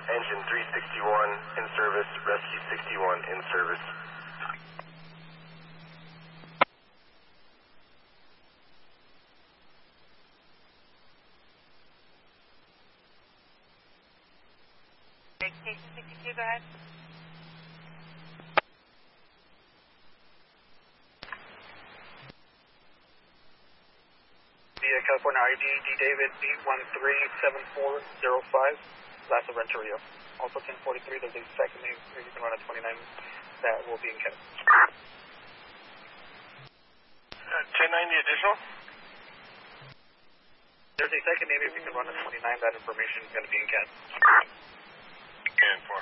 Engine 361 in service, Rescue 61 in service. Station 62, go ahead. Via California ID, D David D137405, last of Renteria. Also 1043, there's a second name, you can run a 29 that will be in Kent. 1090 additional? There's a second name, if you can run a 29, that information is going to be in Kent. 10-4.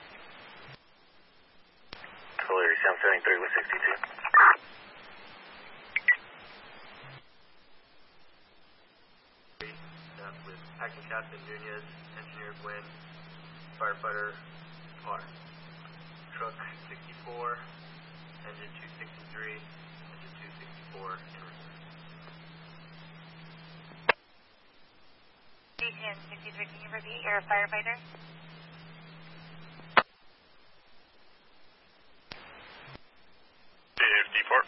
Clear, 773 with 62. With Acting Captain Nunez, Engineer Gwynn, Firefighter R. Truck 64, Engine 263, Engine 264 in reserve. DTN 63, can you repeat your firefighter? Dave Deport.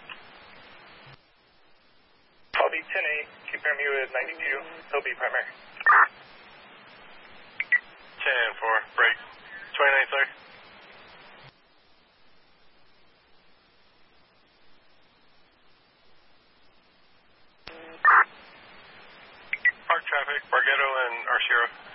I'll be 10-8, confirm you with 92, he'll be primary. 10-4, break. 29, sorry. Park traffic, Bargetto and Arshiro.